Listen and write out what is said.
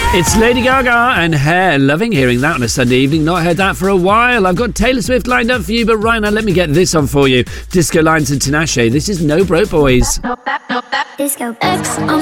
It's Lady Gaga and Hair. Loving hearing that on a Sunday evening. Not heard that for a while. I've got Taylor Swift lined up for you, but right now let me get this on for you. Disco Lines and Tinashe. This is No Broke Boys. Disco X.